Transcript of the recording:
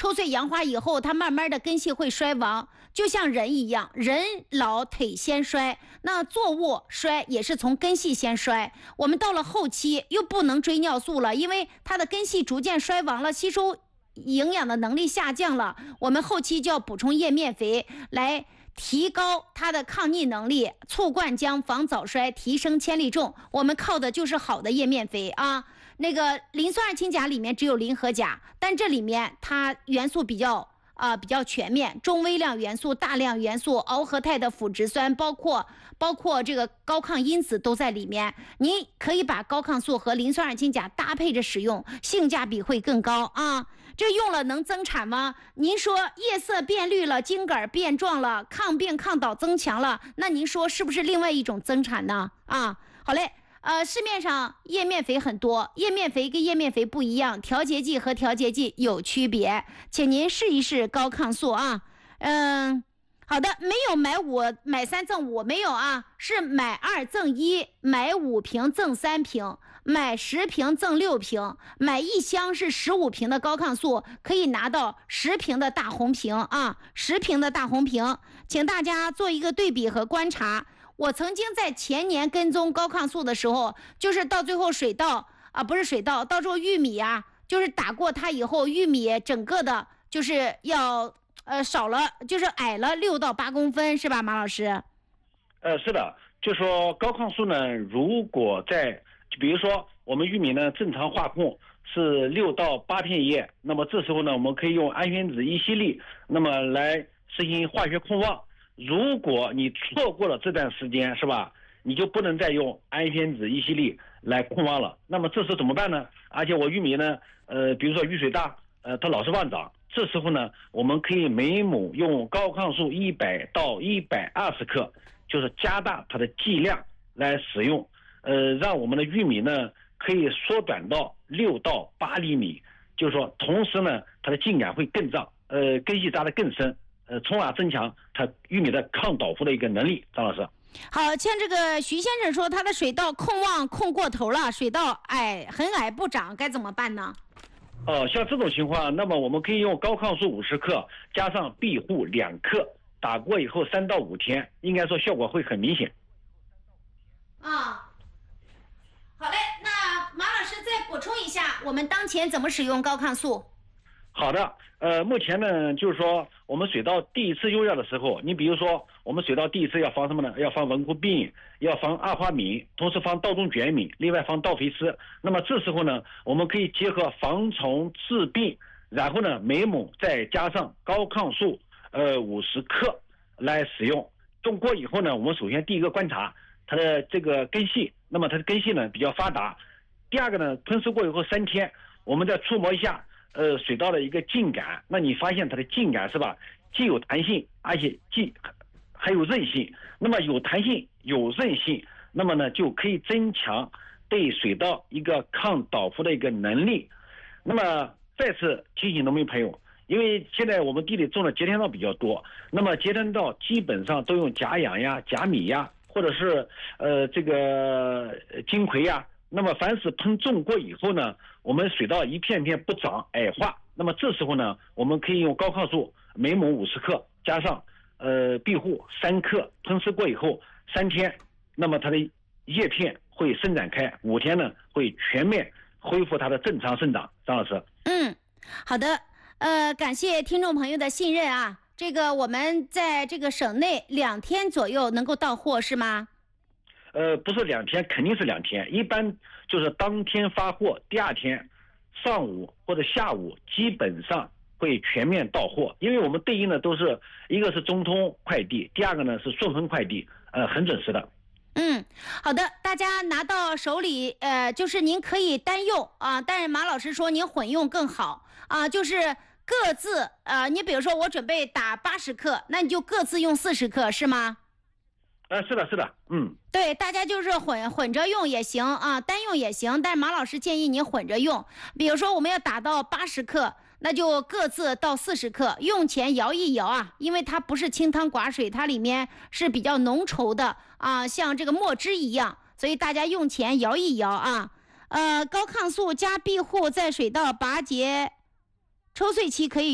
抽穗杨花以后，它慢慢的根系会衰亡，就像人一样，人老腿先衰，那作物衰也是从根系先衰。我们到了后期又不能追尿素了，因为它的根系逐渐衰亡了，吸收营养的能力下降了，我们后期就要补充叶面肥来提高它的抗逆能力，促灌浆，防早衰，提升铅粒重。我们靠的就是好的叶面肥啊。那个磷酸二氢钾里面只有磷和钾，但这里面它元素比较全面，中微量元素、大量元素、螯合肽的腐殖酸，包括这个高抗因子都在里面。你可以把高抗素和磷酸二氢钾搭配着使用，性价比会更高啊。这用了能增产吗？您说叶色变绿了，茎杆变壮了，抗病抗倒增强了，那您说是不是另外一种增产呢？啊，好嘞。市面上叶面肥很多，叶面肥跟叶面肥不一样，调节剂和调节剂有区别，请您试一试高抗素啊。好的，没有买3赠5，没有啊，是买2赠1，买5瓶赠3瓶，买10瓶赠6瓶，买1箱是15瓶的高抗素，可以拿到10瓶的大红瓶啊，10瓶的大红瓶，请大家做一个对比和观察。我曾经在前年跟踪高抗素的时候，就是到最后到时候玉米啊，就是打过它以后，玉米整个的就是要少了，就是矮了6到8公分，是吧，马老师？ 是的，就说高抗素呢，如果就比如说我们玉米呢正常化控是6到8片叶，那么这时候呢，我们可以用氨宣酯1烯粒，那么来实行化学控望。如果你错过了这段时间，是吧，你就不能再用氨宣酯1烯粒来控望了。那么这时怎么办呢？而且我玉米呢，比如说雨水大，它老是忘长，这时候呢，我们可以每亩用高抗素100到120克，就是加大它的剂量来使用，让我们的玉米呢可以缩短到6到8厘米，就是说同时呢，它的茎秆会更胀，根系扎得更深。从而增强它玉米的抗倒伏的一个能力。张老师， 好，像这个徐先生说他的水稻控望控过头了，水稻很矮不长，该怎么办呢？ 像这种情况，那么我们可以用高抗素50克加上庇护2克，打过以后3到5天，应该说效果会很明显。 好嘞，那马老师再补充一下，我们当前怎么使用高抗素？ 好的，目前呢，就是说我们水稻第一次用药的时候，你比如说我们水稻第一次要防什么呢？要防蚊菇病，要防二花敏，同时防稻中卷敏，另外防稻肥丝。那么这时候呢，我们可以结合防虫治病，然后呢，每亩再加上高抗素50克来使用。用过以后呢，我们首先第一个观察它的这个根系，那么它的根系呢比较发达。第二个呢，喷施过以后3天，我们再触摸一下。水稻的一个茎秆，那你发现它的茎秆是吧，既有弹性，而且还有韧性。那么有弹性有韧性，那么呢就可以增强对水稻一个抗倒伏的一个能力。那么再次提醒农民朋友，因为现在我们地里种的节天稻比较多，那么节天稻基本上都用甲氧呀、甲醚呀，或者是这个金葵呀。那么凡是喷种过以后呢，我们水稻一片片不长矮化，那么这时候呢，我们可以用高抗素每亩50克加上庇护3克，喷施过以后3天，那么它的叶片会伸展开，5天呢会全面恢复它的正常生长。张老师， 好的，感谢听众朋友的信任啊。这个我们在这个省内2天左右能够到货是吗？ 不是2天，肯定是2天，一般就是当天发货，第2天上午或者下午基本上会全面到货，因为我们对应的都是一个是中通快递，第二个呢是顺丰快递，很准时的。 好的，大家拿到手里，就是您可以单用啊，但是马老师说您混用更好啊，就是各自你比如说我准备打80克，那你就各自用40克是吗？ 是的， 对，大家就是混着用也行啊，单用也行，但是马老师建议你混着用。比如说我们要打到80克，那就各自到40克，用前摇一摇啊，因为它不是清汤寡水，它里面是比较浓稠的啊，像这个墨汁一样，所以大家用前摇一摇啊。高抗素加庇护在水稻拔节抽穗期可以